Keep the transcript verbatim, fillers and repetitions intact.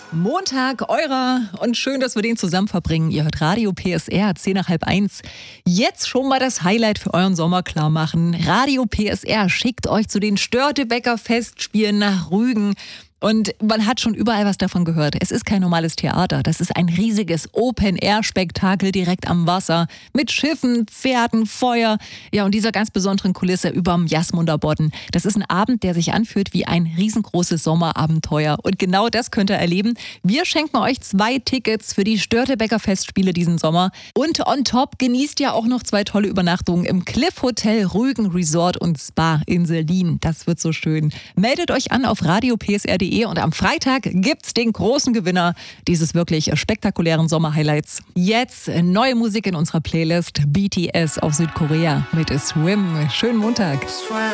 Montag, eurer, und schön, dass wir den zusammen verbringen. Ihr hört Radio P S R, zehn nach halb eins. Jetzt schon mal das Highlight für euren Sommer klar machen. Radio P S R schickt euch zu den Störtebeker Festspielen nach Rügen. Und man hat schon überall was davon gehört. Es ist kein normales Theater. Das ist ein riesiges Open-Air-Spektakel direkt am Wasser. Mit Schiffen, Pferden, Feuer. Ja, und dieser ganz besonderen Kulisse überm Jasmunder Bodden. Das ist ein Abend, der sich anfühlt wie ein riesengroßes Sommerabenteuer. Und genau das könnt ihr erleben. Wir schenken euch zwei Tickets für die Störtebeker Festspiele diesen Sommer. Und on top genießt ihr auch noch zwei tolle Übernachtungen im Cliff Hotel Rügen Resort und Spa in Selin. Das wird so schön. Meldet euch an auf radio p s r punkt d e. Und am Freitag gibt's den großen Gewinner dieses wirklich spektakulären Sommerhighlights. Jetzt neue Musik in unserer Playlist. B T S auf Südkorea mit Swim. Schönen Montag.